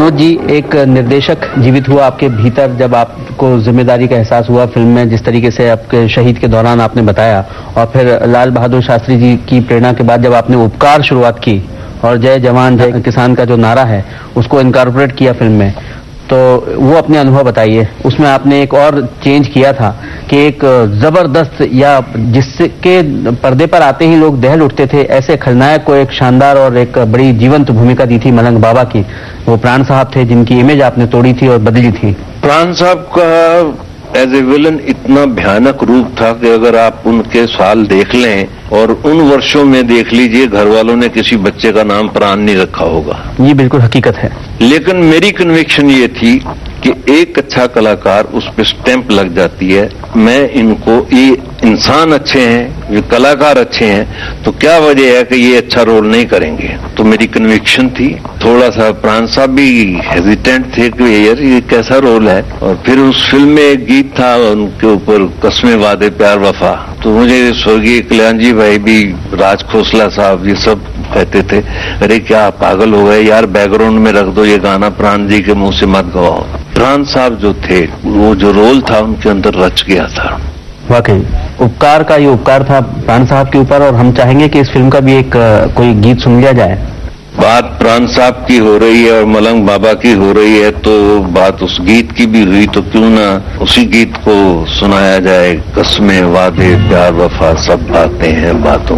मनोज जी, एक निर्देशक जीवित हुआ आपके भीतर जब आपको जिम्मेदारी का एहसास हुआ फिल्म में, जिस तरीके से आपके शहीद के दौरान आपने बताया, और फिर लाल बहादुर शास्त्री जी की प्रेरणा के बाद जब आपने उपकार शुरुआत की और जय जवान जय किसान का जो नारा है उसको इनकॉर्पोरेट किया फिल्म में, तो वो अपने अनुभव बताइए। उसमें आपने एक और चेंज किया था कि एक जबरदस्त या जिसके पर्दे पर आते ही लोग दहल उठते थे, ऐसे खलनायक को एक शानदार और एक बड़ी जीवंत भूमिका दी थी मलंग बाबा की। वो प्राण साहब थे जिनकी इमेज आपने तोड़ी थी और बदली थी। प्राण साहब का एज ए विलन इतना भयानक रूप था कि अगर आप उनके साल देख लें और उन वर्षों में देख लीजिए, घर वालों ने किसी बच्चे का नाम प्राण नहीं रखा होगा। ये बिल्कुल हकीकत है। लेकिन मेरी कन्विक्शन ये थी कि एक अच्छा कलाकार, उस पर स्टैंप लग जाती है, मैं इनको, ये इंसान अच्छे हैं, ये कलाकार अच्छे हैं, तो क्या वजह है कि ये अच्छा रोल नहीं करेंगे। तो मेरी कन्विक्शन थी। थोड़ा सा प्राण साहब भी हेजिटेंट थे कि यार ये कैसा रोल है। और फिर उस फिल्म में एक गीत था उनके ऊपर, कस्में वादे प्यार वफा, तो मुझे स्वर्गीय कल्याण जी भाई भी, राज खोसला साहब, ये सब कहते थे, अरे क्या पागल हो गए यार, बैकग्राउंड में रख दो ये गाना, प्राण जी के मुंह से मत गवाओ। प्राण साहब जो थे, वो जो रोल था उनके अंदर रच गया था। वाकई उपकार का ये उपकार था प्राण साहब के ऊपर। और हम चाहेंगे कि इस फिल्म का भी एक कोई गीत सुन लिया जाए। बात प्राण साहब की हो रही है और मलंग बाबा की हो रही है, तो बात उस गीत की भी हुई, तो क्यों ना उसी गीत को सुनाया जाए। कस्में वादे प्यार वफा सब बातें हैं बातों